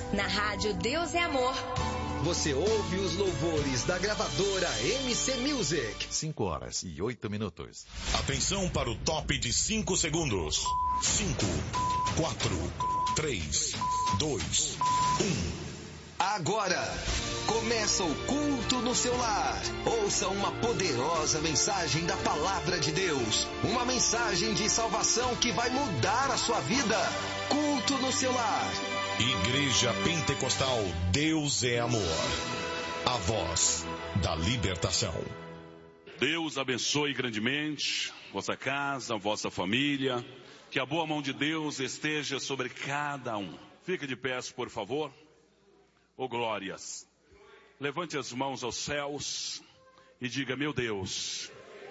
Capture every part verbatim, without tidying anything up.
Na rádio Deus é Amor. Você ouve os louvores da gravadora M C Music. cinco horas e oito minutos. Atenção para o top de cinco segundos. cinco, quatro, três, dois, um. Agora, começa o culto no seu lar. Ouça uma poderosa mensagem da Palavra de Deus. Uma mensagem de salvação que vai mudar a sua vida. Culto no seu lar. Igreja Pentecostal Deus é Amor. A voz da libertação. Deus abençoe grandemente vossa casa, vossa família. Que a boa mão de Deus esteja sobre cada um. Fica de pé, por favor. Oh glórias. Levante as mãos aos céus e diga: meu Deus,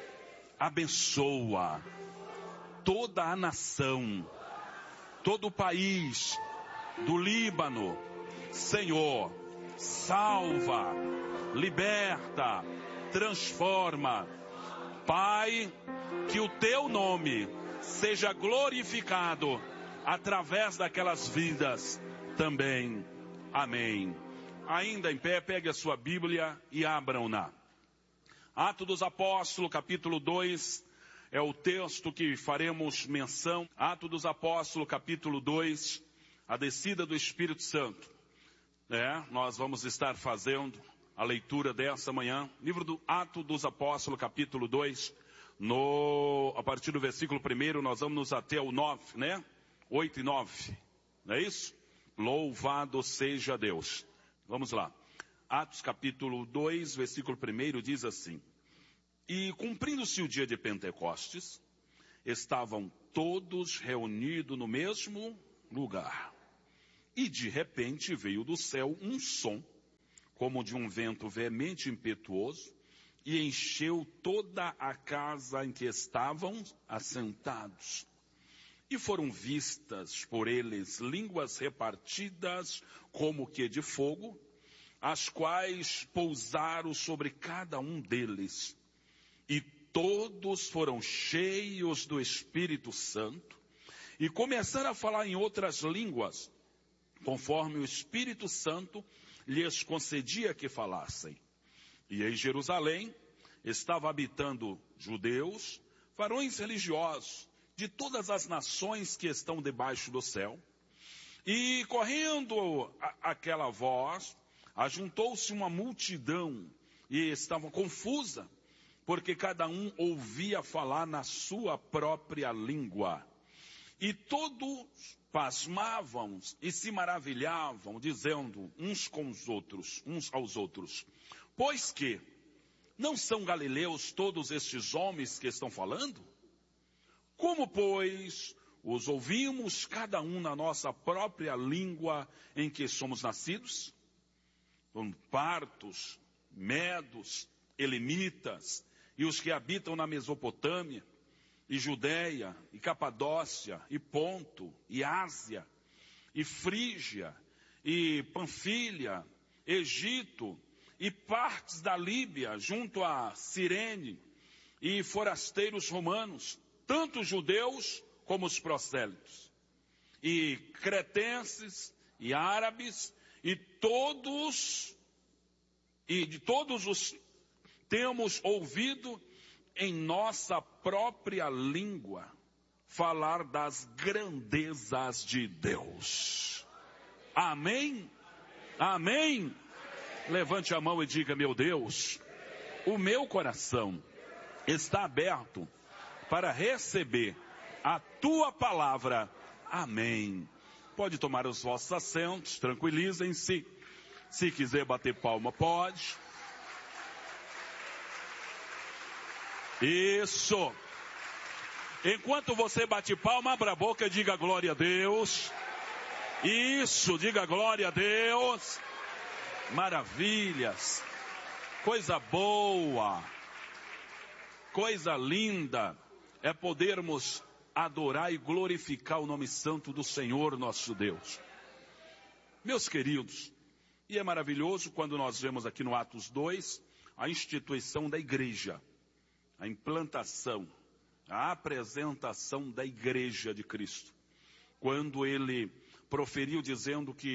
abençoa toda a nação, todo o país do Líbano. Senhor, salva, liberta, transforma. Pai, que o teu nome seja glorificado através daquelas vidas também. Amém. Ainda em pé, pegue a sua Bíblia e abram-na. Atos dos Apóstolos, capítulo dois, é o texto que faremos menção. Atos dos Apóstolos, capítulo dois, a descida do Espírito Santo. É, nós vamos estar fazendo a leitura dessa manhã. Livro do Atos dos Apóstolos, capítulo dois, no, a partir do versículo primeiro, nós vamos nos até o nove, né? oito e nove, não é isso? Louvado seja Deus. Vamos lá. Atos capítulo dois, versículo primeiro diz assim: E cumprindo-se o dia de Pentecostes, estavam todos reunidos no mesmo lugar. E de repente veio do céu um som, como de um vento veemente e impetuoso, e encheu toda a casa em que estavam assentados. E foram vistas por eles línguas repartidas como que de fogo, as quais pousaram sobre cada um deles. E todos foram cheios do Espírito Santo e começaram a falar em outras línguas, conforme o Espírito Santo lhes concedia que falassem. E em Jerusalém estava habitando judeus, varões religiosos, de todas as nações que estão debaixo do céu. E correndo a, aquela voz, ajuntou-se uma multidão e estava confusa, porque cada um ouvia falar na sua própria língua. E todos pasmavam e se maravilhavam, dizendo uns com os outros, uns aos outros: pois que não são galileus todos estes homens que estão falando? Como, pois, os ouvimos cada um na nossa própria língua em que somos nascidos? Partos, medos, elamitas, e os que habitam na Mesopotâmia, e Judeia, e Capadócia, e Ponto, e Ásia, e Frígia, e Panfilha, Egito, e partes da Líbia, junto a Cirene, e forasteiros romanos, tanto judeus como os prosélitos, e cretenses, e árabes, e todos, e de todos os temos ouvido em nossa própria língua falar das grandezas de Deus. Amém? Amém? Levante a mão e diga: meu Deus, o meu coração está aberto para receber a tua palavra. Amém. Pode tomar os vossos assentos, tranquilizem-se. Se quiser bater palma, pode. Isso. Enquanto você bate palma, abra a boca e diga glória a Deus. Isso, diga glória a Deus. Maravilhas. Coisa boa. Coisa linda é podermos adorar e glorificar o nome santo do Senhor nosso Deus. Meus queridos, e é maravilhoso quando nós vemos aqui no Atos dois a instituição da igreja, a implantação, a apresentação da igreja de Cristo. Quando ele proferiu dizendo que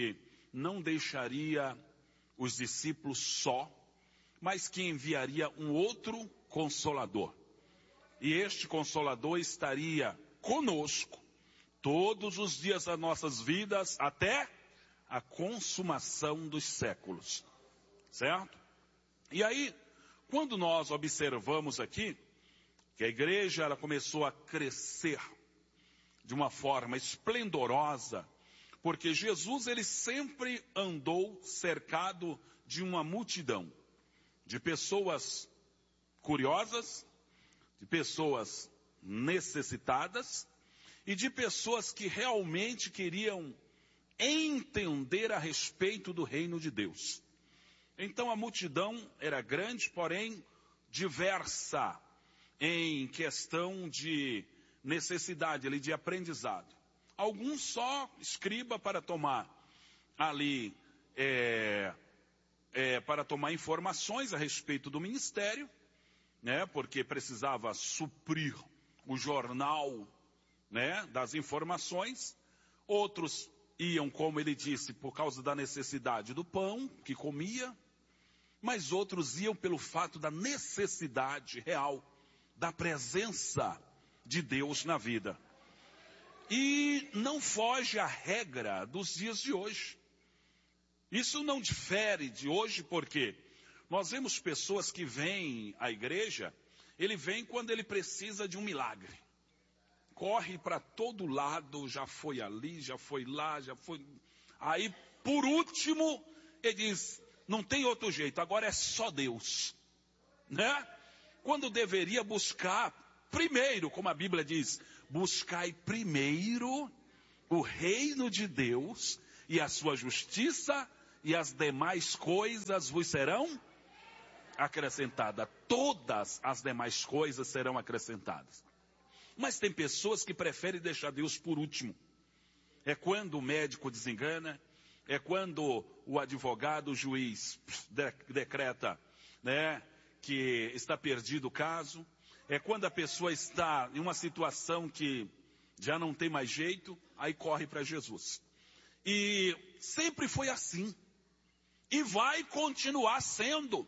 não deixaria os discípulos só, mas que enviaria um outro Consolador. E este Consolador estaria conosco todos os dias das nossas vidas até a consumação dos séculos. Certo? E aí, quando nós observamos aqui que a igreja ela começou a crescer de uma forma esplendorosa, porque Jesus ele sempre andou cercado de uma multidão, de pessoas curiosas, de pessoas necessitadas e de pessoas que realmente queriam entender a respeito do reino de Deus. Então a multidão era grande, porém diversa em questão de necessidade, ali, de aprendizado. Alguns só escriba para tomar ali, é, é, para tomar informações a respeito do ministério, né, porque precisava suprir o jornal, né, das informações. Outros iam, como ele disse, por causa da necessidade do pão que comia, mas outros iam pelo fato da necessidade real da presença de Deus na vida. E não foge à regra dos dias de hoje. Isso não difere de hoje, porque nós vemos pessoas que vêm à igreja, ele vem quando ele precisa de um milagre. Corre para todo lado, já foi ali, já foi lá, já foi... Aí, por último, ele diz, não tem outro jeito, agora é só Deus. Né? Quando deveria buscar primeiro, como a Bíblia diz, buscai primeiro o reino de Deus e a sua justiça, e as demais coisas vos serão acrescentadas. Todas as demais coisas serão acrescentadas. Mas tem pessoas que preferem deixar Deus por último. É quando o médico desengana, é quando o advogado, o juiz decreta, né, que está perdido o caso. É quando a pessoa está em uma situação que já não tem mais jeito, aí corre para Jesus. E sempre foi assim. E vai continuar sendo.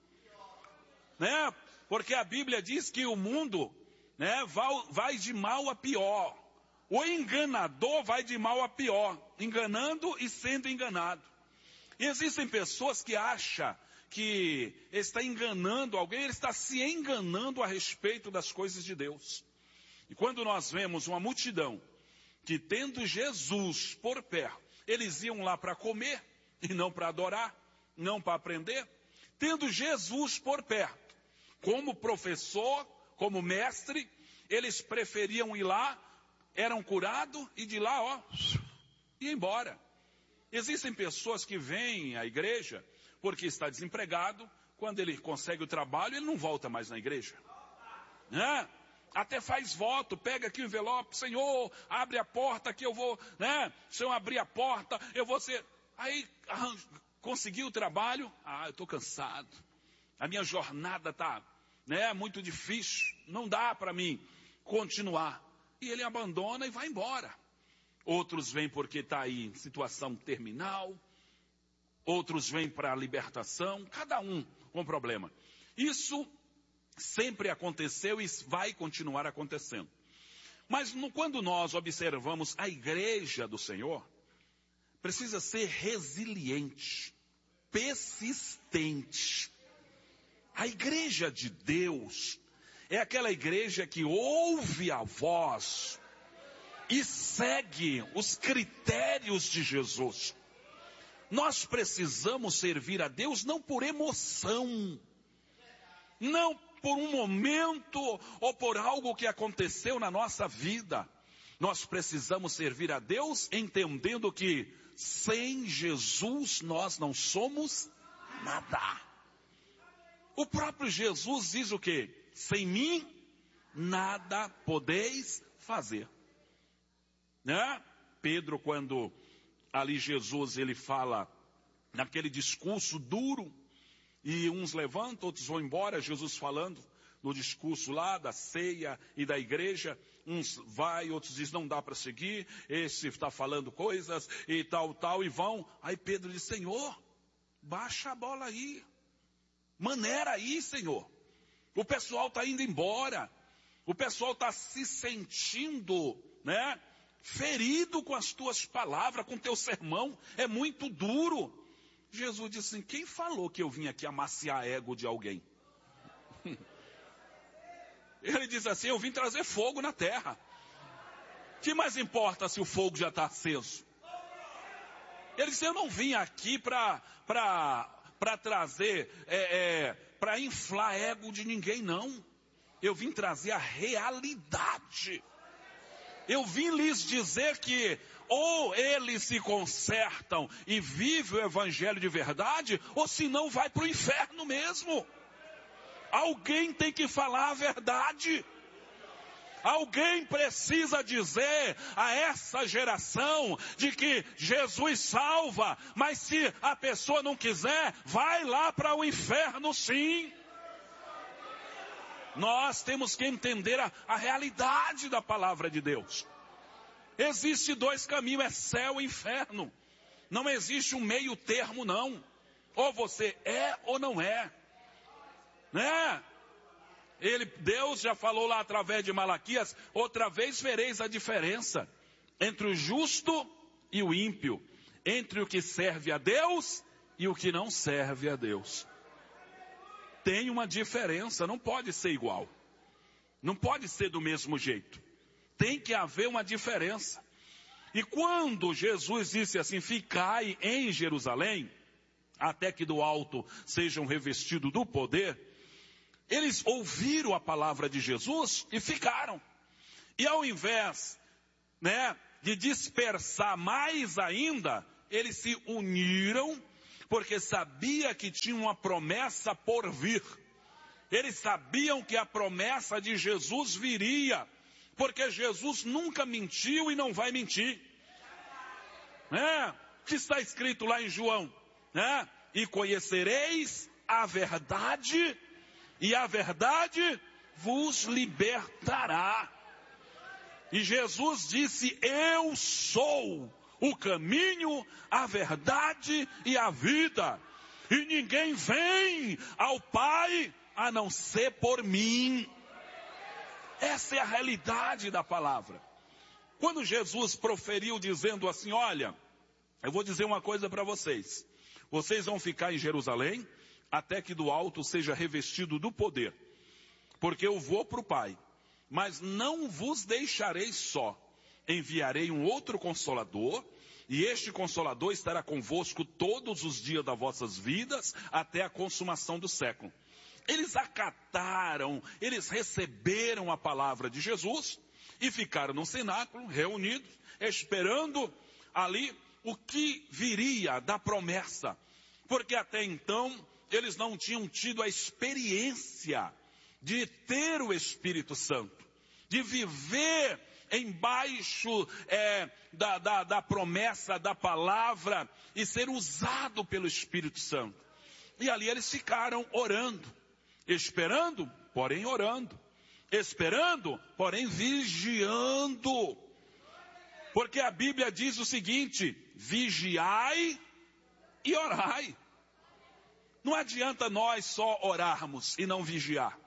Né? Porque a Bíblia diz que o mundo, né, vai, vai de mal a pior. O enganador vai de mal a pior, enganando e sendo enganado. E existem pessoas que acham que está enganando alguém, ele está se enganando a respeito das coisas de Deus. E quando nós vemos uma multidão que, tendo Jesus por perto, eles iam lá para comer e não para adorar, não para aprender, tendo Jesus por perto, como professor, como mestre, eles preferiam ir lá, eram curados e de lá, ó, ia embora. Existem pessoas que vêm à igreja porque está desempregado, quando ele consegue o trabalho, ele não volta mais na igreja. Né? Até faz voto, pega aqui o envelope, Senhor, abre a porta que eu vou, né? Senhor, abrir a porta, eu vou ser... Aí, conseguiu o trabalho, ah, eu estou cansado, a minha jornada está, né, muito difícil, não dá para mim continuar. E ele abandona e vai embora. Outros vêm porque está aí em situação terminal, outros vêm para a libertação, cada um com problema. Isso sempre aconteceu e vai continuar acontecendo. Mas no, quando nós observamos a igreja do Senhor, precisa ser resiliente, persistente. A igreja de Deus é aquela igreja que ouve a voz e segue os critérios de Jesus. Nós precisamos servir a Deus não por emoção, não por um momento ou por algo que aconteceu na nossa vida. Nós precisamos servir a Deus entendendo que sem Jesus nós não somos nada. O próprio Jesus diz o quê? Sem mim nada podeis fazer. Né? Pedro, quando ali Jesus ele fala naquele discurso duro, e uns levantam, outros vão embora, Jesus falando no discurso lá da ceia e da igreja, uns vai, outros dizem não dá para seguir, esse está falando coisas e tal, tal, e vão. Aí Pedro diz, Senhor, baixa a bola aí, maneira aí, Senhor. O pessoal está indo embora, o pessoal está se sentindo, né, ferido com as tuas palavras, com teu sermão, é muito duro. Jesus disse assim, quem falou que eu vim aqui amaciar ego de alguém? Ele diz assim, eu vim trazer fogo na terra. O que mais importa se o fogo já está aceso? Ele disse, eu não vim aqui para para trazer, é, é, para inflar ego de ninguém, não. Eu vim trazer a realidade. Eu vim lhes dizer que ou eles se consertam e vivem o evangelho de verdade, ou senão vai para o inferno mesmo. Alguém tem que falar a verdade. Alguém precisa dizer a essa geração de que Jesus salva, mas se a pessoa não quiser, vai lá para o inferno sim. Nós temos que entender a, a realidade da palavra de Deus. Existe dois caminhos, é céu e inferno. Não existe um meio termo não. Ou você é ou não é. Né? Ele, Deus já falou lá através de Malaquias, outra vez vereis a diferença entre o justo e o ímpio, entre o que serve a Deus e o que não serve a Deus. Tem uma diferença, não pode ser igual. Não pode ser do mesmo jeito. Tem que haver uma diferença. E quando Jesus disse assim, ficai em Jerusalém, até que do alto sejam revestidos do poder, eles ouviram a palavra de Jesus e ficaram. E ao invés, né, de dispersar mais ainda, eles se uniram, porque sabia que tinha uma promessa por vir. Eles sabiam que a promessa de Jesus viria, porque Jesus nunca mentiu e não vai mentir. Né? O que está escrito lá em João? Né? E conhecereis a verdade, e a verdade vos libertará. E Jesus disse, eu sou o caminho, a verdade e a vida. E ninguém vem ao Pai a não ser por mim. Essa é a realidade da palavra. Quando Jesus proferiu dizendo assim, olha, eu vou dizer uma coisa para vocês. Vocês vão ficar em Jerusalém até que do alto seja revestido do poder. Porque eu vou para o Pai. Mas não vos deixarei só. Enviarei um outro Consolador. E este Consolador estará convosco todos os dias das vossas vidas até a consumação do século. Eles acataram, eles receberam a palavra de Jesus e ficaram no cenáculo, reunidos, esperando ali o que viria da promessa. Porque até então eles não tinham tido a experiência de ter o Espírito Santo, de viver embaixo é, da, da, da promessa, da palavra e ser usado pelo Espírito Santo. E ali eles ficaram orando. Esperando, porém orando. Esperando, porém vigiando. Porque a Bíblia diz o seguinte, vigiai e orai. Não adianta nós só orarmos e não vigiar.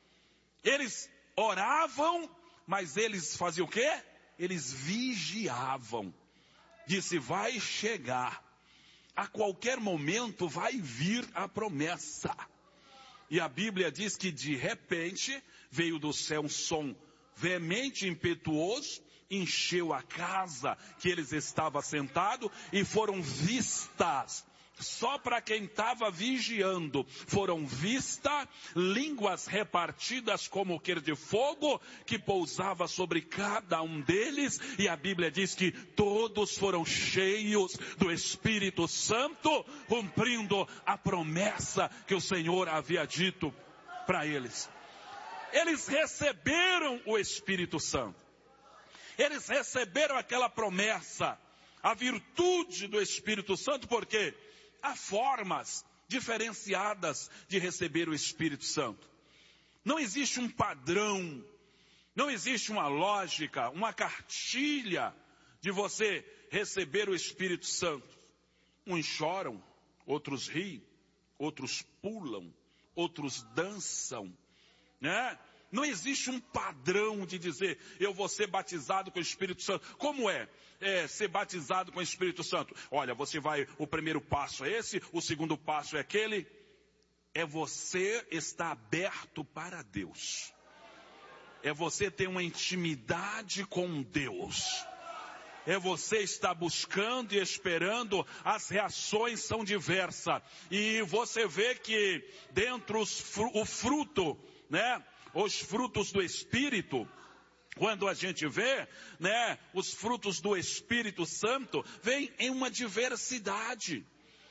Eles oravam, mas eles faziam o quê? Eles vigiavam. Disse, vai chegar. A qualquer momento vai vir a promessa. E a Bíblia diz que de repente veio do céu um som veemente, impetuoso, encheu a casa que eles estavam sentados e foram vistas. Só para quem estava vigiando, foram vistas línguas repartidas como quer de fogo, que pousava sobre cada um deles, e a Bíblia diz que todos foram cheios do Espírito Santo, cumprindo a promessa que o Senhor havia dito para eles. Eles receberam o Espírito Santo, eles receberam aquela promessa, a virtude do Espírito Santo, porque há formas diferenciadas de receber o Espírito Santo. Não existe um padrão, não existe uma lógica, uma cartilha de você receber o Espírito Santo. Uns choram, outros riem, outros pulam, outros dançam, né? Não existe um padrão de dizer, eu vou ser batizado com o Espírito Santo. Como é, é ser batizado com o Espírito Santo? Olha, você vai, o primeiro passo é esse, o segundo passo é aquele. É você estar aberto para Deus. É você ter uma intimidade com Deus. É você estar buscando e esperando, as reações são diversas. E você vê que dentro os, o fruto, né? Os frutos do Espírito, quando a gente vê, né? Os frutos do Espírito Santo, vêm em uma diversidade.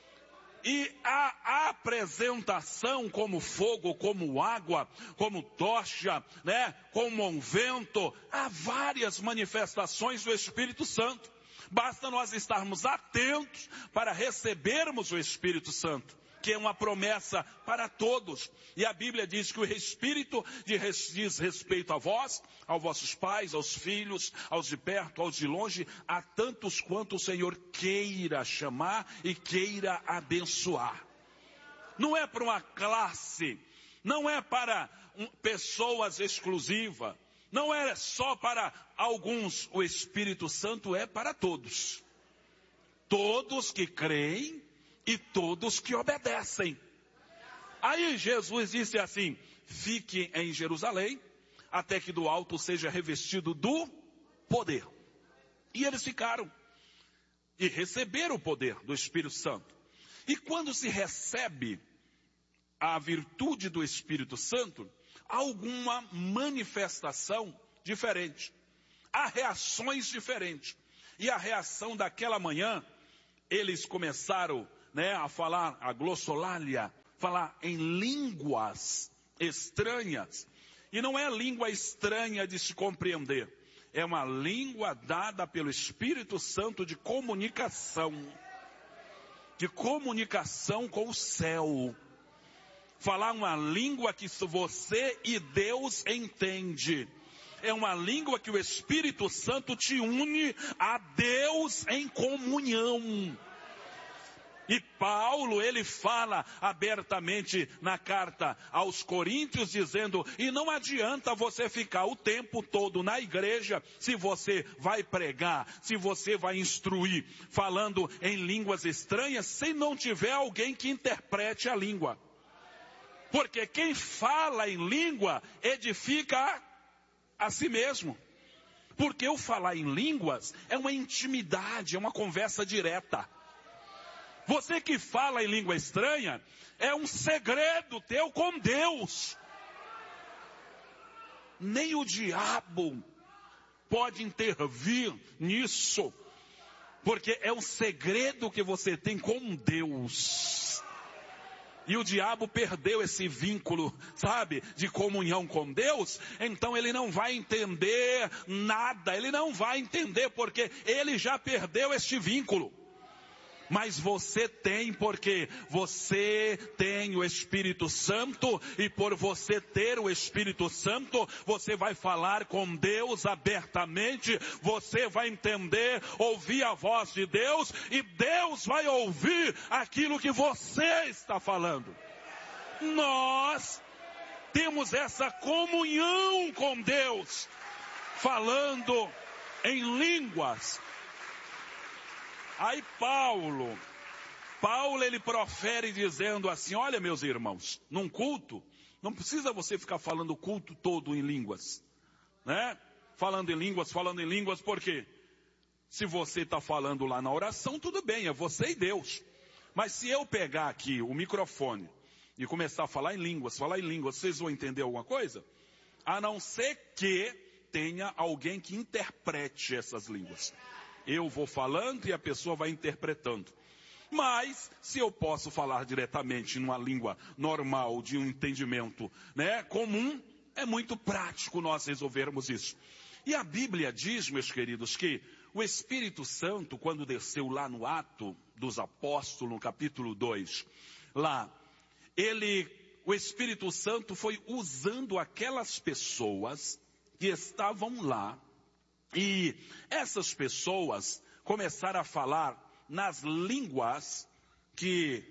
E a apresentação como fogo, como água, como tocha, né? Como um vento, há várias manifestações do Espírito Santo. Basta nós estarmos atentos para recebermos o Espírito Santo, que é uma promessa para todos. E a Bíblia diz que o Espírito diz respeito a vós, aos vossos pais, aos filhos, aos de perto, aos de longe, a tantos quanto o Senhor queira chamar e queira abençoar. Não é para uma classe, não é para um, pessoas exclusivas, não é só para alguns. O Espírito Santo é para todos. Todos que creem e todos que obedecem. Aí Jesus disse assim, fique em Jerusalém, até que do alto seja revestido do poder. E eles ficaram, e receberam o poder do Espírito Santo. E quando se recebe a virtude do Espírito Santo, há alguma manifestação diferente. Há reações diferentes. E a reação daquela manhã, eles começaram, né, a falar a glossolalia, falar em línguas estranhas. E não é língua estranha de se compreender. É uma língua dada pelo Espírito Santo de comunicação. De comunicação com o céu. Falar uma língua que você e Deus entende. É uma língua que o Espírito Santo te une a Deus em comunhão. E Paulo, ele fala abertamente na carta aos Coríntios, dizendo, e não adianta você ficar o tempo todo na igreja, se você vai pregar, se você vai instruir, falando em línguas estranhas, se não tiver alguém que interprete a língua. Porque quem fala em língua, edifica a, a si mesmo. Porque o falar em línguas é uma intimidade, é uma conversa direta. Você que fala em língua estranha, é um segredo teu com Deus. Nem o diabo pode intervir nisso, porque é um segredo que você tem com Deus. E o diabo perdeu esse vínculo, sabe, de comunhão com Deus, então ele não vai entender nada, ele não vai entender porque ele já perdeu este vínculo. Mas você tem, porque você tem o Espírito Santo, e por você ter o Espírito Santo, você vai falar com Deus abertamente, você vai entender, ouvir a voz de Deus, e Deus vai ouvir aquilo que você está falando. Nós temos essa comunhão com Deus, falando em línguas. Aí Paulo, Paulo ele profere dizendo assim, olha meus irmãos, num culto, não precisa você ficar falando o culto todo em línguas, né? Falando em línguas, falando em línguas, por quê? Se você está falando lá na oração, tudo bem, é você e Deus. Mas se eu pegar aqui o microfone e começar a falar em línguas, falar em línguas, vocês vão entender alguma coisa? A não ser que tenha alguém que interprete essas línguas. Eu vou falando e a pessoa vai interpretando. Mas, se eu posso falar diretamente numa língua normal, de um entendimento, né, comum, é muito prático nós resolvermos isso. E a Bíblia diz, meus queridos, que o Espírito Santo, quando desceu lá no Ato dos Apóstolos, no capítulo dois, lá, ele o Espírito Santo foi usando aquelas pessoas que estavam lá, e essas pessoas começaram a falar nas línguas que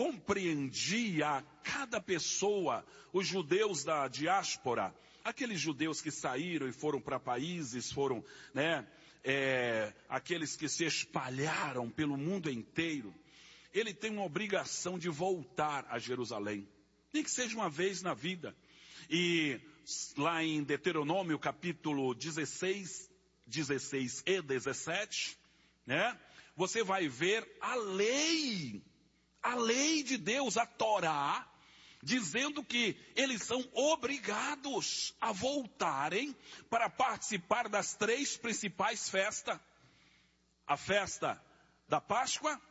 compreendia cada pessoa. Os judeus da diáspora, aqueles judeus que saíram e foram para países, foram, né, é, aqueles que se espalharam pelo mundo inteiro, ele tem uma obrigação de voltar a Jerusalém, nem que seja uma vez na vida. E lá em Deuteronômio capítulo dezesseis, dezesseis e dezessete, né, você vai ver a lei, a lei de Deus, a Torá, dizendo que eles são obrigados a voltarem para participar das três principais festas. A festa da Páscoa,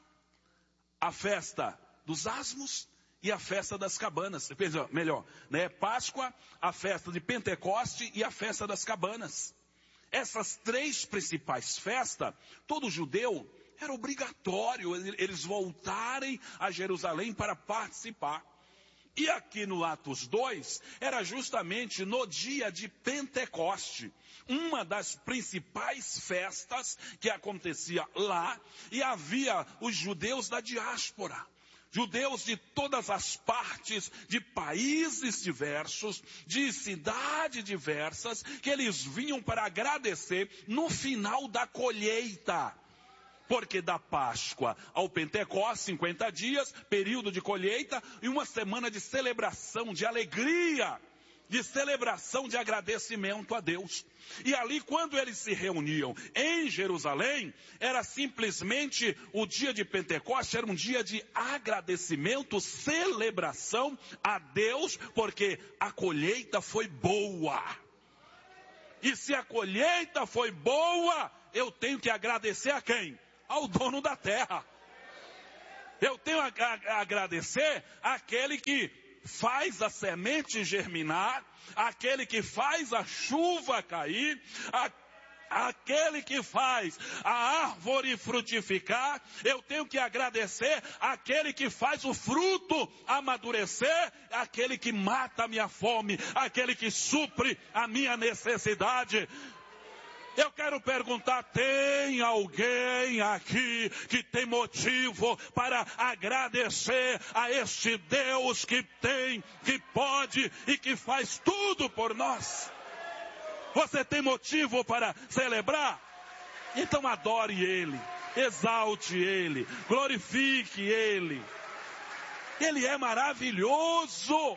a festa dos Asmos e a festa das cabanas. Melhor, né? Páscoa, a festa de Pentecoste e a festa das cabanas. Essas três principais festas, todo judeu era obrigatório eles voltarem a Jerusalém para participar. E aqui no Atos dois, era justamente no dia de Pentecoste, uma das principais festas que acontecia lá, e havia os judeus da diáspora, judeus de todas as partes, de países diversos, de cidades diversas, que eles vinham para agradecer no final da colheita. Porque da Páscoa ao Pentecostes, cinquenta dias, período de colheita, e uma semana de celebração, de alegria, de celebração, de agradecimento a Deus. E ali, quando eles se reuniam em Jerusalém, era simplesmente o dia de Pentecostes, era um dia de agradecimento, celebração a Deus, porque a colheita foi boa. E se a colheita foi boa, eu tenho que agradecer a quem? Ao dono da terra. Eu tenho a, a, a agradecer àquele que faz a semente germinar, aquele que faz a chuva cair, a, aquele que faz a árvore frutificar. Eu tenho que agradecer àquele que faz o fruto amadurecer, aquele que mata a minha fome, aquele que supre a minha necessidade. Eu quero perguntar, tem alguém aqui que tem motivo para agradecer a este Deus que tem, que pode e que faz tudo por nós? Você tem motivo para celebrar? Então adore Ele, exalte Ele, glorifique Ele. Ele é maravilhoso.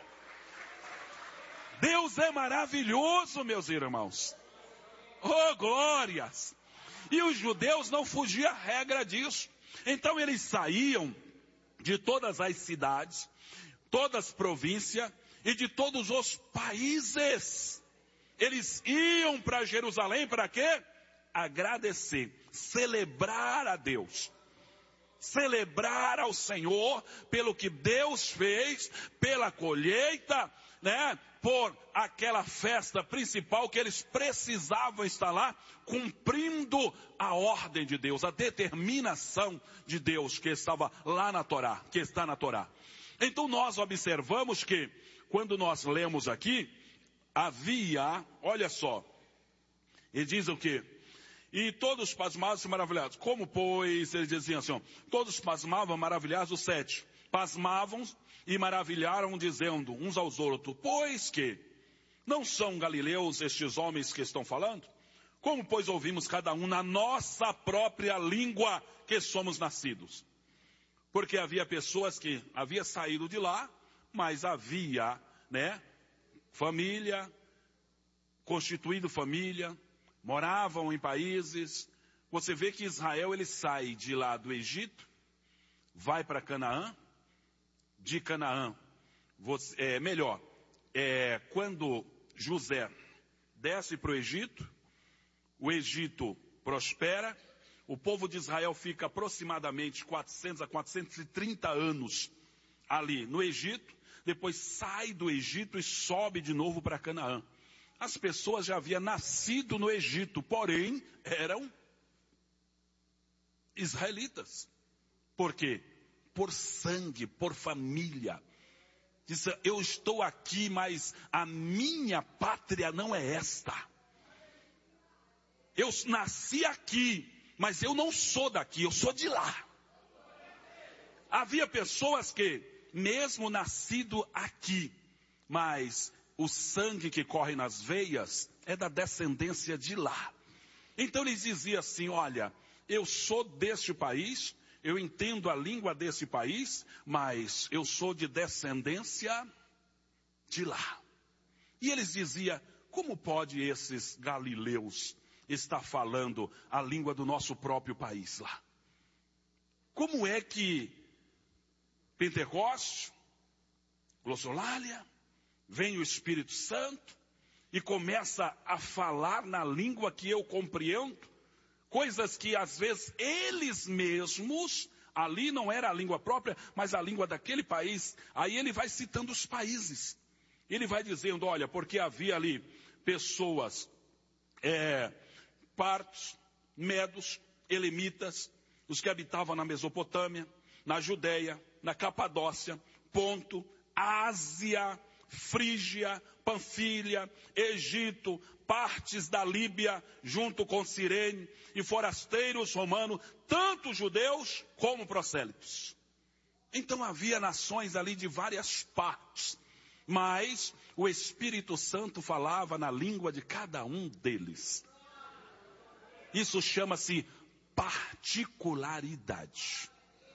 Deus é maravilhoso, meus irmãos. Oh, glórias! E os judeus não fugiam à regra disso. Então eles saíam de todas as cidades, todas as províncias e de todos os países. Eles iam para Jerusalém para quê? Agradecer, celebrar a Deus. Celebrar ao Senhor pelo que Deus fez, pela colheita, né? Por aquela festa principal que eles precisavam estar lá, cumprindo a ordem de Deus, a determinação de Deus que estava lá na Torá, que está na Torá. Então nós observamos que, quando nós lemos aqui, havia, olha só, ele diz o quê? E todos pasmados e maravilhados. Como, pois, eles diziam assim, ó, todos pasmavam, maravilhados, os sete. Pasmavam e maravilharam, dizendo uns aos outros, pois que não são galileus estes homens que estão falando? Como, pois, ouvimos cada um na nossa própria língua que somos nascidos? Porque havia pessoas que haviam saído de lá, mas havia, né, família, constituído família, moravam em países. Você vê que Israel, ele sai de lá do Egito, vai para Canaã, de Canaã, você, é, melhor, é, quando José desce para o Egito, o Egito prospera, o povo de Israel fica aproximadamente quatrocentos a quatrocentos e trinta anos ali no Egito, depois sai do Egito e sobe de novo para Canaã. As pessoas já haviam nascido no Egito, porém eram israelitas. Por quê? Por sangue, por família. Disse, eu estou aqui, mas a minha pátria não é esta. Eu nasci aqui, mas eu não sou daqui, eu sou de lá. Havia pessoas que, mesmo nascido aqui, mas o sangue que corre nas veias é da descendência de lá. Então eles diziam assim, olha, eu sou deste país, eu entendo a língua desse país, mas eu sou de descendência de lá. E eles diziam, como pode esses galileus estar falando a língua do nosso próprio país lá? Como é que Pentecostes, Glossolália, vem o Espírito Santo e começa a falar na língua que eu compreendo, coisas que às vezes eles mesmos, ali não era a língua própria, mas a língua daquele país. Aí ele vai citando os países. Ele vai dizendo, olha, porque havia ali pessoas, é, partos, medos, elemitas, os que habitavam na Mesopotâmia, na Judéia, na Capadócia, Ponto, Ásia, Frígia, Panfilha, Egito, partes da Líbia, junto com Cirene, e forasteiros romanos, tanto judeus como prosélitos. Então havia nações ali de várias partes, mas o Espírito Santo falava na língua de cada um deles. Isso chama-se particularidade.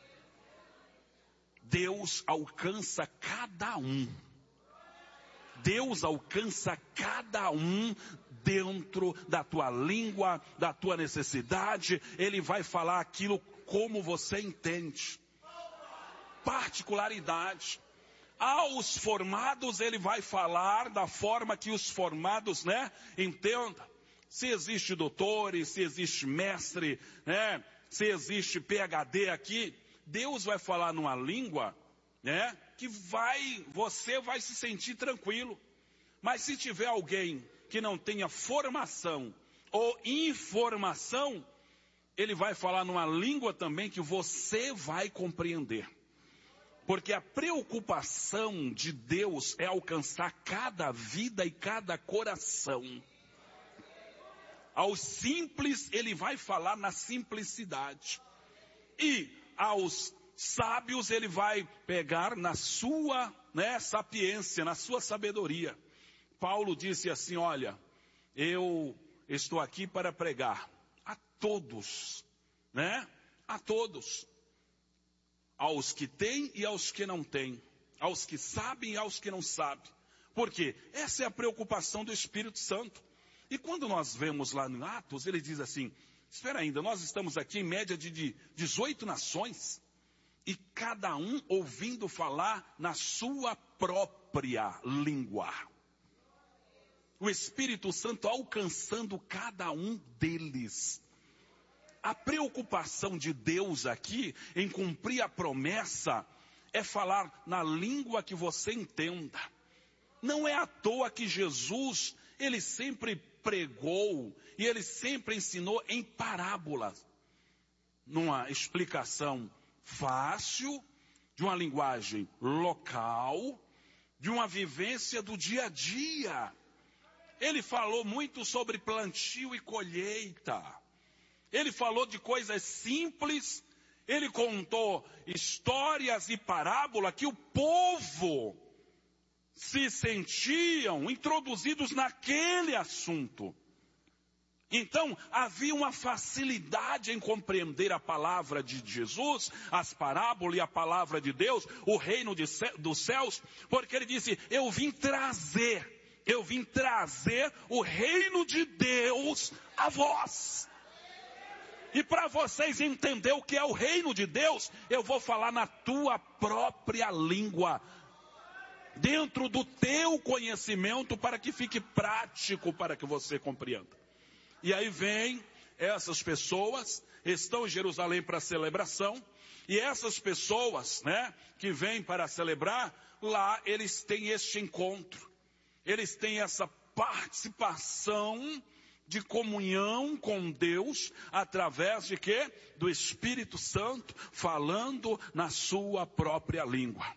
Deus alcança cada um. Deus alcança cada um dentro da tua língua, da tua necessidade. Ele vai falar aquilo como você entende. Particularidade. Aos formados ele vai falar da forma que os formados, né, entendam. Se existe doutores, se existe mestre, né, se existe P H D aqui, Deus vai falar numa língua, né, que vai, você vai se sentir tranquilo. Mas se tiver alguém que não tenha formação ou informação, ele vai falar numa língua também que você vai compreender. Porque a preocupação de Deus é alcançar cada vida e cada coração. Aos simples, ele vai falar na simplicidade. E aos sábios, ele vai pegar na sua, né, sapiência, na sua sabedoria. Paulo disse assim, olha, eu estou aqui para pregar a todos, né? A todos. Aos que têm e aos que não têm. Aos que sabem e aos que não sabem. Por quê? Essa é a preocupação do Espírito Santo. E quando nós vemos lá no Atos, ele diz assim, espera ainda, nós estamos aqui em média de dezoito nações. E cada um ouvindo falar na sua própria língua. O Espírito Santo alcançando cada um deles. A preocupação de Deus aqui em cumprir a promessa é falar na língua que você entenda. Não é à toa que Jesus, ele sempre pregou e ele sempre ensinou em parábolas. Numa explicação fácil, de uma linguagem local, de uma vivência do dia a dia. Ele falou muito sobre plantio e colheita. Ele falou de coisas simples. Ele contou histórias e parábolas que o povo se sentiam introduzidos naquele assunto. Então, havia uma facilidade em compreender a palavra de Jesus, as parábolas e a palavra de Deus, o reino de, dos céus, porque ele disse, eu vim trazer, eu vim trazer o reino de Deus a vós. E para vocês entenderem o que é o reino de Deus, eu vou falar na tua própria língua, dentro do teu conhecimento, para que fique prático, para que você compreenda. E aí vem essas pessoas, estão em Jerusalém para a celebração, e essas pessoas, né, que vêm para celebrar, lá eles têm este encontro, eles têm essa participação de comunhão com Deus, através de quê? Do Espírito Santo, falando na sua própria língua.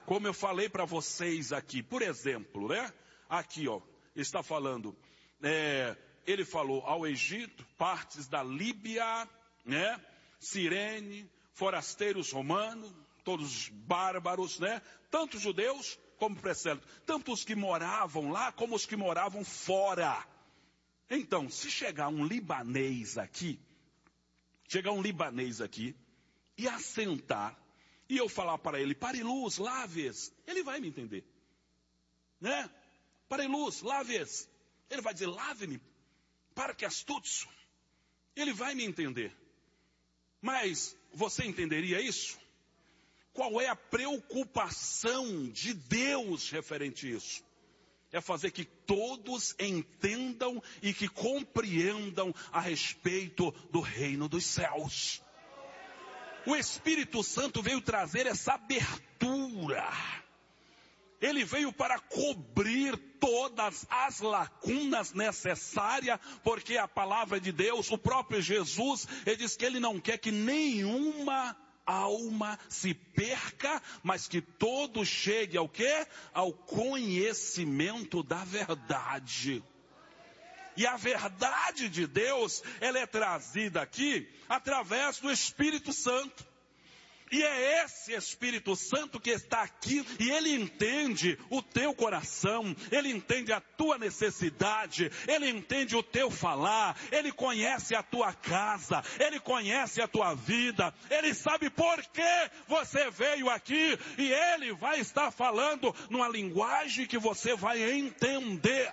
como eu falei para vocês aqui, por exemplo, né? Aqui, ó, está falando, é, ele falou ao Egito, partes da Líbia, né? Cirene, forasteiros romanos, todos bárbaros, né? Tanto judeus como pressélitos, tanto os que moravam lá como os que moravam fora. Então, se chegar um libanês aqui, chegar um libanês aqui e assentar, e eu falar para ele, Pariluz, Láves, ele vai me entender, né? Pariluz, Láves, ele vai dizer, lave-me, para que astutso, ele vai me entender. Mas você entenderia isso? Qual é a preocupação de Deus referente a isso? É fazer que todos entendam e que compreendam a respeito do reino dos céus. O Espírito Santo veio trazer essa abertura. Ele veio para cobrir todas as lacunas necessárias, porque a palavra de Deus, o próprio Jesus, ele diz que ele não quer que nenhuma alma se perca, mas que todo chegue ao quê? Ao conhecimento da verdade. E a verdade de Deus, ela é trazida aqui através do Espírito Santo. E é esse Espírito Santo que está aqui, e ele entende o teu coração, ele entende a tua necessidade, ele entende o teu falar, ele conhece a tua casa, ele conhece a tua vida, ele sabe por que você veio aqui, e ele vai estar falando numa linguagem que você vai entender.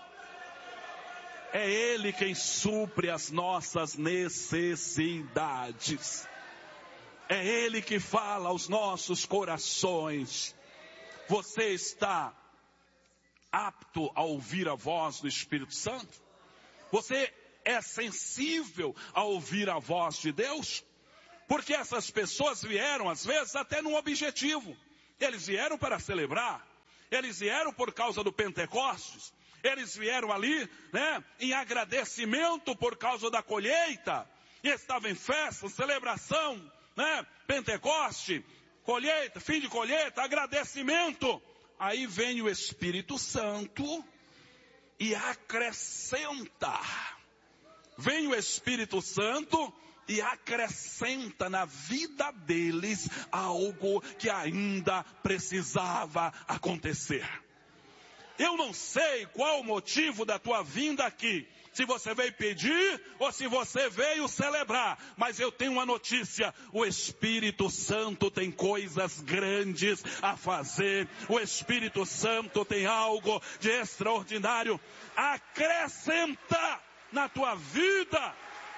É ele quem supre as nossas necessidades. É ele que fala aos nossos corações. Você está apto a ouvir a voz do Espírito Santo? Você é sensível a ouvir a voz de Deus? Porque essas pessoas vieram, às vezes, até num objetivo. Eles vieram para celebrar. Eles vieram por causa do Pentecostes. Eles vieram ali, né, em agradecimento por causa da colheita. E estavam em festa, celebração, né, Pentecoste, colheita, fim de colheita, agradecimento. Aí vem o Espírito Santo e acrescenta. Vem o Espírito Santo e acrescenta na vida deles algo que ainda precisava acontecer. Eu não sei qual o motivo da tua vinda aqui. Se você veio pedir ou se você veio celebrar. Mas eu tenho uma notícia. O Espírito Santo tem coisas grandes a fazer. O Espírito Santo tem algo de extraordinário. Acrescenta na tua vida.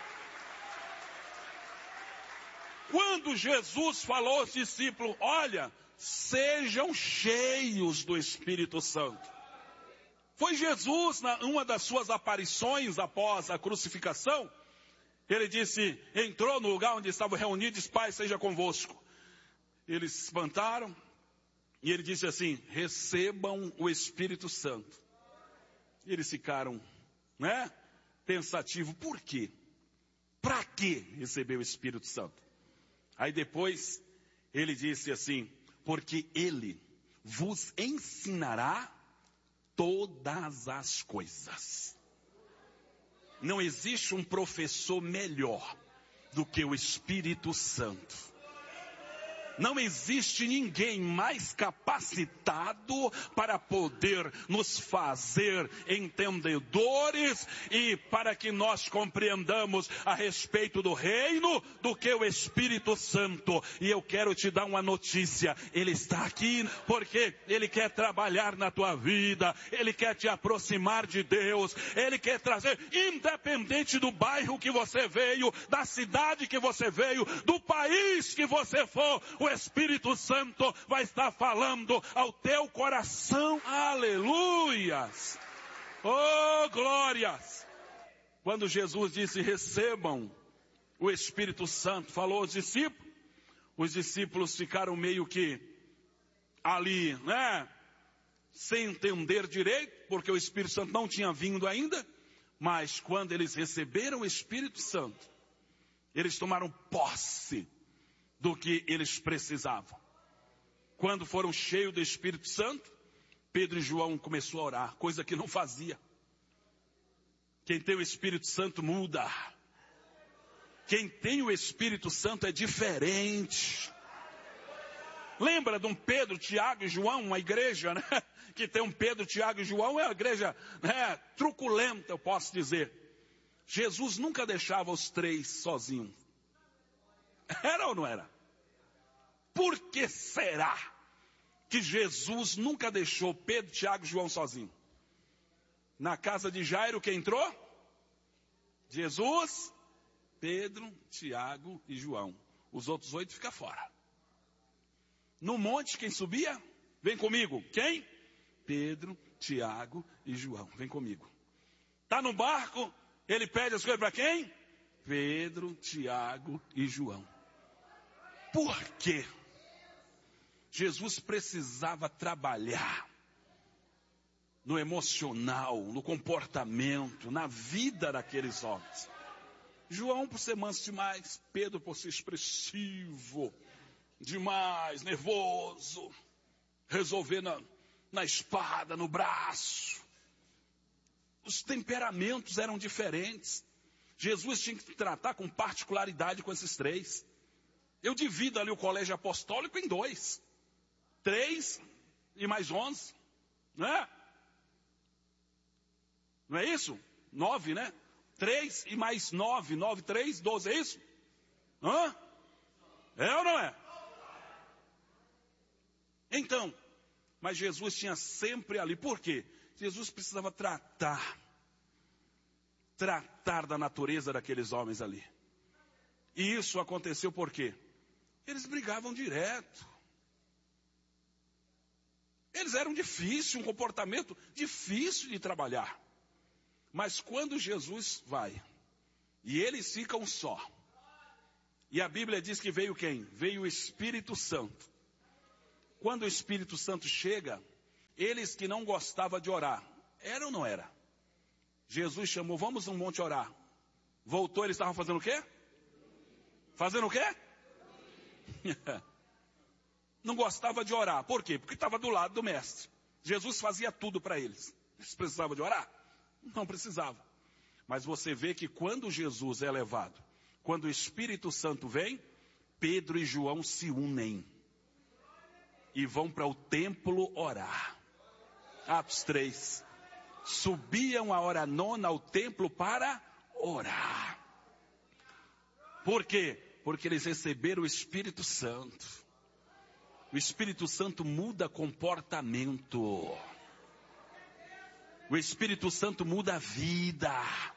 Quando Jesus falou aos discípulos, olha, sejam cheios do Espírito Santo. Foi Jesus, numa das suas aparições após a crucificação, ele disse, entrou no lugar onde estavam reunidos, Pai, seja convosco. Eles se espantaram, e ele disse assim, recebam o Espírito Santo. E eles ficaram, né, pensativos, por quê? Para que receber o Espírito Santo? Aí depois, ele disse assim, porque ele vos ensinará todas as coisas. Não existe um professor melhor do que o Espírito Santo. Não existe ninguém mais capacitado para poder nos fazer entendedores e para que nós compreendamos a respeito do reino do que o Espírito Santo. E eu quero te dar uma notícia. Ele está aqui porque Ele quer trabalhar na tua vida. Ele quer te aproximar de Deus. Ele quer trazer, independente do bairro que você veio, da cidade que você veio, do país que você for, o Espírito Santo vai estar falando ao teu coração. Aleluias! Oh, glórias! Quando Jesus disse, recebam o Espírito Santo, falou aos discípulos, os discípulos ficaram meio que ali, né? Sem entender direito, porque o Espírito Santo não tinha vindo ainda, mas quando eles receberam o Espírito Santo, eles tomaram posse do que eles precisavam. Quando foram cheios do Espírito Santo, Pedro e João começou a orar, coisa que não fazia. Quem tem o Espírito Santo muda. Quem tem o Espírito Santo é diferente. Lembra de um Pedro, Tiago e João, uma igreja, né? Que tem um Pedro, Tiago e João, é uma igreja, né, truculenta, eu posso dizer. Jesus nunca deixava os três sozinhos. Era ou não era? Por que será que Jesus nunca deixou Pedro, Tiago e João sozinhos? Na casa de Jairo, quem entrou? Jesus, Pedro, Tiago e João. Os outros oito ficam fora. No monte, quem subia? Vem comigo. Quem? Pedro, Tiago e João. Vem comigo. Está no barco, ele pede as coisas para quem? Pedro, Tiago e João. Por quê? Jesus precisava trabalhar no emocional, no comportamento, na vida daqueles homens. João por ser manso demais, Pedro por ser expressivo demais, nervoso, resolver na, na espada, no braço. Os temperamentos eram diferentes. Jesus tinha que tratar com particularidade com esses três. Eu divido ali o colégio apostólico em dois. Três e mais onze, não é? Não é isso? Nove, né? Três e mais nove, nove, três, doze, é isso? Hã? É ou não é? Então, mas Jesus tinha sempre ali, por quê? Jesus precisava tratar, tratar da natureza daqueles homens ali. E isso aconteceu por quê? Eles brigavam direto. Eles eram difíceis, um comportamento difícil de trabalhar. Mas quando Jesus vai, e eles ficam só, e a Bíblia diz que veio quem? Veio o Espírito Santo. Quando o Espírito Santo chega, eles que não gostavam de orar, era ou não era? Jesus chamou, vamos no monte orar. Voltou, eles estavam fazendo o quê? Fazendo o quê? Não gostava de orar. Por quê? Porque estava do lado do mestre. Jesus fazia tudo para eles. Eles precisavam de orar? Não precisava. Mas você vê que quando Jesus é levado, quando o Espírito Santo vem, Pedro e João se unem. E vão para o templo orar. Atos três. Subiam a hora nona ao templo para orar. Por quê? Porque eles receberam o Espírito Santo. O Espírito Santo muda comportamento. O Espírito Santo muda a vida.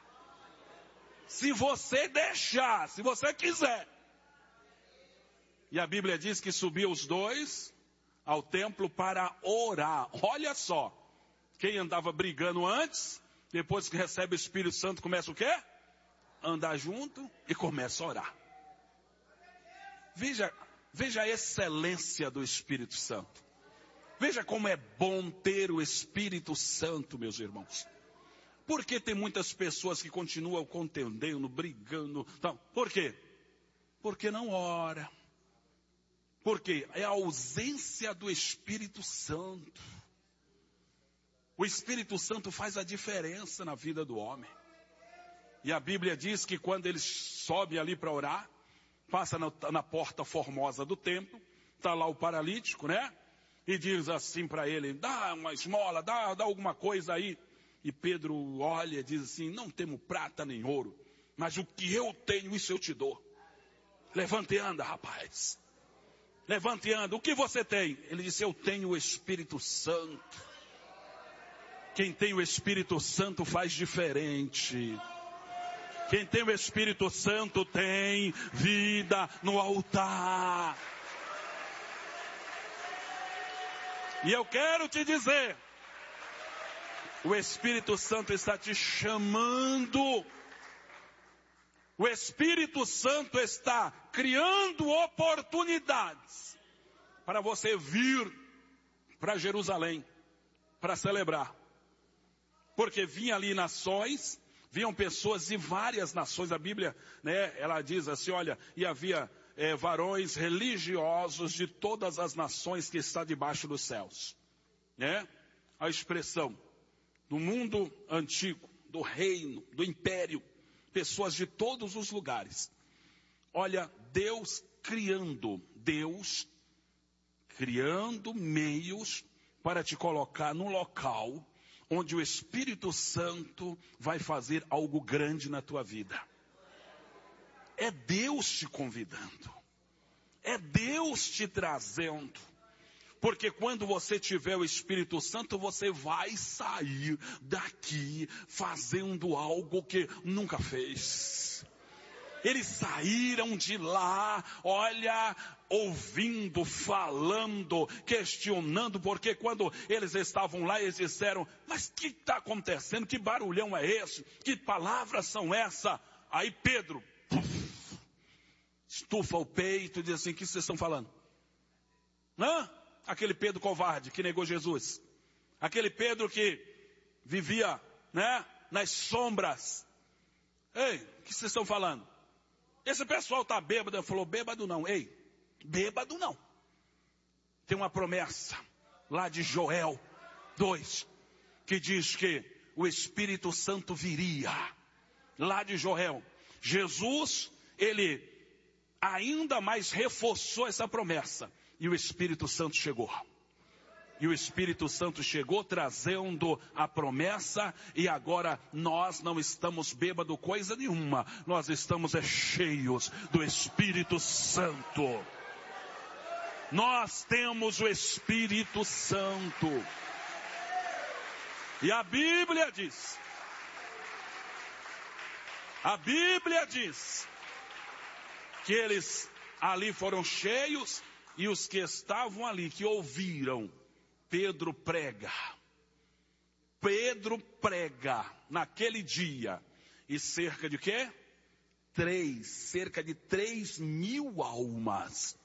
Se você deixar, se você quiser. E a Bíblia diz que subiam os dois ao templo para orar. Olha só. Quem andava brigando antes, depois que recebe o Espírito Santo, começa o quê? Andar junto e começa a orar. Veja, veja a excelência do Espírito Santo. Veja como é bom ter o Espírito Santo, meus irmãos. Por que tem muitas pessoas que continuam contendendo, brigando? Não, por quê? Porque não ora. Por quê? É a ausência do Espírito Santo. O Espírito Santo faz a diferença na vida do homem. E a Bíblia diz que quando ele sobe ali para orar, passa na, na porta formosa do templo, está lá o paralítico, né? E diz assim para ele, dá uma esmola, dá, dá alguma coisa aí. E Pedro olha e diz assim, não temos prata nem ouro, mas o que eu tenho, isso eu te dou. Levante e anda, rapaz. Levante e anda. O que você tem? Ele disse, eu tenho o Espírito Santo. Quem tem o Espírito Santo faz diferente. Quem tem o Espírito Santo tem vida no altar. E eu quero te dizer, o Espírito Santo está te chamando. O Espírito Santo está criando oportunidades para você vir para Jerusalém, para celebrar. Porque vinha ali nações, vinham pessoas de várias nações. A Bíblia, né, ela diz assim, olha, e havia é, varões religiosos de todas as nações que está debaixo dos céus. É a expressão do mundo antigo, do reino, do império, pessoas de todos os lugares. Olha, Deus criando, Deus criando meios para te colocar num local onde o Espírito Santo vai fazer algo grande na tua vida. É Deus te convidando. É Deus te trazendo. Porque quando você tiver o Espírito Santo, você vai sair daqui fazendo algo que nunca fez. Eles saíram de lá, olha, ouvindo, falando, questionando, porque quando eles estavam lá, eles disseram, mas o que está acontecendo? Que barulhão é esse? Que palavras são essas? Aí Pedro, puf, estufa o peito e diz assim, o que vocês estão falando? Hã? Aquele Pedro covarde que negou Jesus. Aquele Pedro que vivia, né, nas sombras. Ei, o que vocês estão falando? Esse pessoal está bêbado. Ele falou, bêbado não. Ei, bêbado não. Tem uma promessa lá de Joel dois, que diz que o Espírito Santo viria. Lá de Joel. Jesus, ele ainda mais reforçou essa promessa. E o Espírito Santo chegou. E o Espírito Santo chegou trazendo a promessa. E agora nós não estamos bêbado coisa nenhuma. Nós estamos é, cheios do Espírito Santo. Nós temos o Espírito Santo. E a Bíblia diz. A Bíblia diz. Que eles ali foram cheios. E os que estavam ali, que ouviram, Pedro prega. Pedro prega naquele dia. E cerca de quê? Três, cerca de três mil almas.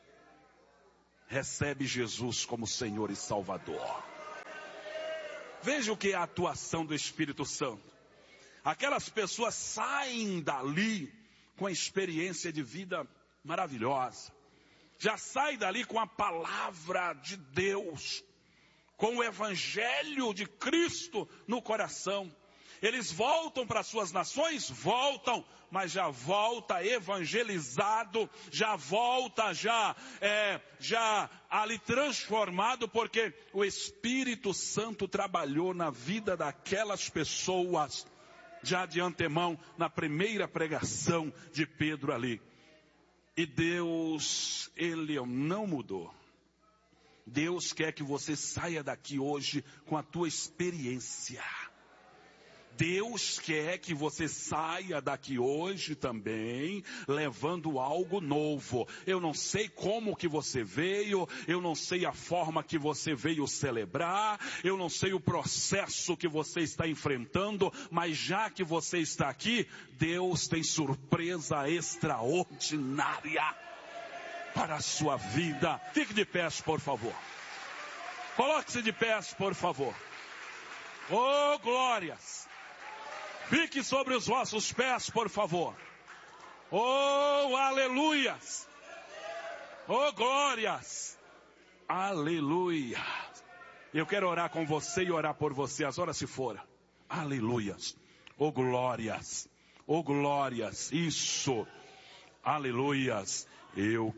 Recebe Jesus como Senhor e Salvador. Veja o que é a atuação do Espírito Santo. Aquelas pessoas saem dali com a experiência de vida maravilhosa. Já sai dali com a palavra de Deus, com o Evangelho de Cristo no coração. Eles voltam para suas nações? Voltam, mas já volta evangelizado, já volta já, é, já ali transformado, porque o Espírito Santo trabalhou na vida daquelas pessoas, já de antemão, na primeira pregação de Pedro ali. E Deus, Ele não mudou. Deus quer que você saia daqui hoje com a tua experiência. Deus quer que você saia daqui hoje também, levando algo novo. Eu não sei como que você veio, eu não sei a forma que você veio celebrar, eu não sei o processo que você está enfrentando, mas já que você está aqui, Deus tem surpresa extraordinária para a sua vida. Fique de pé, por favor. Coloque-se de pé, por favor. Oh, glórias! Fique sobre os vossos pés, por favor. Oh, aleluias. Oh, glórias. Aleluia. Eu quero orar com você e orar por você. As horas se foram. Aleluias. Oh, glórias. Oh, glórias. Isso. Aleluias. Eu